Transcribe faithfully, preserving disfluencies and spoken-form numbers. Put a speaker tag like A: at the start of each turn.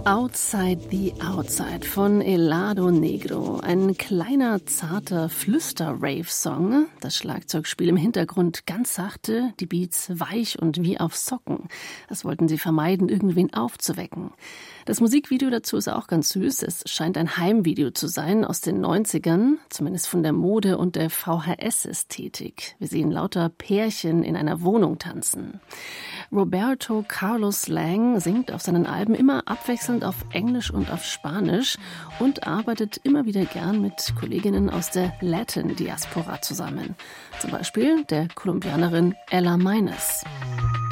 A: Outside the Outside von Helado Negro. Ein kleiner, zarter Flüster-Rave-Song. Das Schlagzeugspiel im Hintergrund ganz sachte, die Beats weich und wie auf Socken. Das wollten sie vermeiden, irgendwen aufzuwecken. Das Musikvideo dazu ist auch ganz süß. Es scheint ein Heimvideo zu sein aus den neunzigern, zumindest von der Mode und der V H S-Ästhetik. Wir sehen lauter Pärchen in einer Wohnung tanzen. Roberto Carlos Lang singt auf seinen Alben immer abwechselnd auf Englisch und auf Spanisch und arbeitet immer wieder gern mit Kolleginnen aus der Latin-Diaspora zusammen. Zum Beispiel der Kolumbianerin Ella Maines.